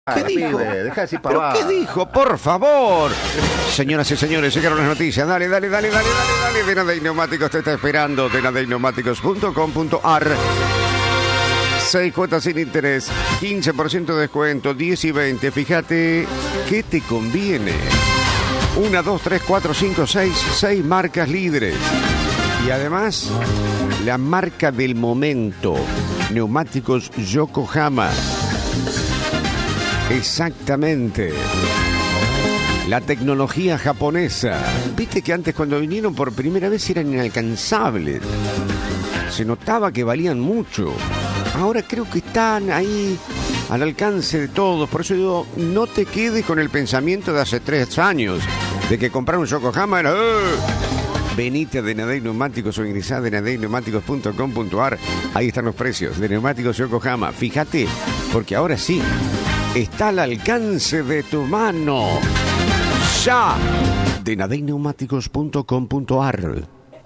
¿Qué dijo? Deja así ¿Pero qué dijo? Por favor. Señoras y señores, llegaron las noticias. Dale. Denadey Neumáticos te está esperando. denadeyneumáticos.com.ar. 6 cuotas sin interés, 15% de descuento, 10 y 20. Fíjate qué te conviene. 1, 2, 3, 4, 5, 6 marcas líderes. Y además, la marca del momento. Neumáticos Yokohama. Exactamente. La tecnología japonesa. Viste que antes cuando vinieron por primera vez eran inalcanzables. Se notaba que valían mucho. Ahora creo que están ahí al alcance de todos. Por eso digo, no te quedes con el pensamiento de hace 3 años de que comprar un Yokohama era... Venite a Denadey Neumáticos o ingresá a denadeyneumáticos.com.ar. Ahí están los precios de neumáticos Yokohama. Fíjate, porque ahora sí, está al alcance de tu mano. ¡Ya! denadeyneumáticos.com.ar.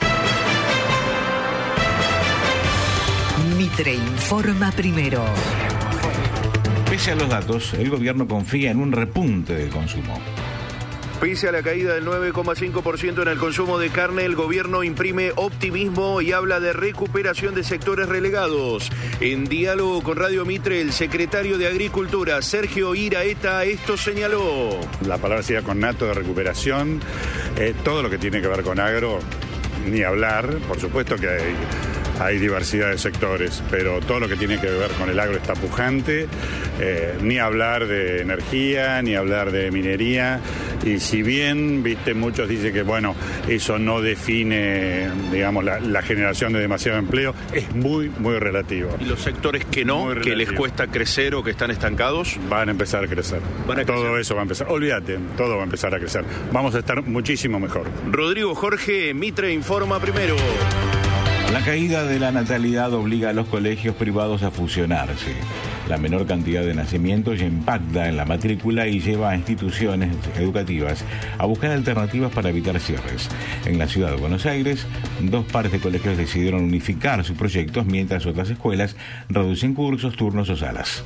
Mitre informa primero. Pese a los datos, el gobierno confía en un repunte del consumo. Pese a la caída del 9,5% en el consumo de carne, el gobierno imprime optimismo y habla de recuperación de sectores relegados. En diálogo con Radio Mitre, el secretario de Agricultura, Sergio Iraeta, esto señaló. La palabra sería connato de recuperación, todo lo que tiene que ver con agro, ni hablar, por supuesto que hay diversidad de sectores, pero todo lo que tiene que ver con el agro está pujante, ni hablar de energía, ni hablar de minería, y si bien, viste, muchos dicen que, bueno, eso no define, digamos, la generación de demasiado empleo, es muy, muy relativo. ¿Y los sectores que no, que les cuesta crecer o que están estancados? Van a empezar a crecer. Todo eso va a empezar, olvídate, todo va a empezar a crecer. Vamos a estar muchísimo mejor. Rodrigo Jorge, Mitre informa primero. La caída de la natalidad obliga a los colegios privados a fusionarse. La menor cantidad de nacimientos impacta en la matrícula y lleva a instituciones educativas a buscar alternativas para evitar cierres. En la ciudad de Buenos Aires, 2 pares de colegios decidieron unificar sus proyectos, mientras otras escuelas reducen cursos, turnos o salas.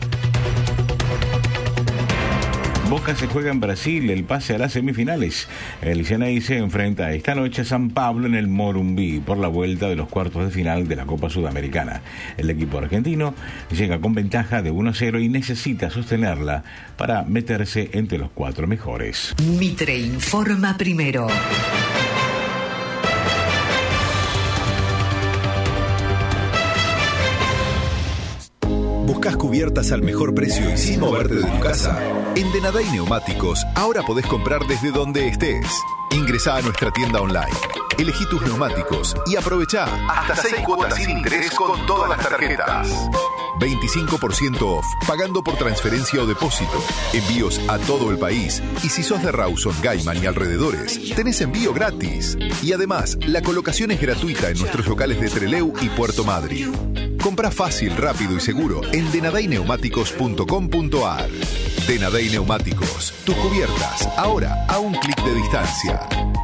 Boca se juega en Brasil el pase a las semifinales. El Xeneize se enfrenta esta noche a San Pablo en el Morumbi por la vuelta de los cuartos de final de la Copa Sudamericana. El equipo argentino llega con ventaja de 1-0 y necesita sostenerla para meterse entre los 4 mejores. Mitre informa primero. ¿Buscas cubiertas al mejor precio y sin moverte de tu casa? En Denadey Neumáticos ahora podés comprar desde donde estés. Ingresá a nuestra tienda online, elegí tus neumáticos y aprovechá hasta 6 cuotas sin interés con todas las tarjetas. 25% off, pagando por transferencia o depósito. Envíos a todo el país. Y si sos de Rawson, Gaiman y alrededores, tenés envío gratis. Y además, la colocación es gratuita en nuestros locales de Trelew y Puerto Madryn. Compra fácil, rápido y seguro en denadeyneumáticos.com.ar. Denadey Neumáticos, tus cubiertas, ahora a un clic de distancia.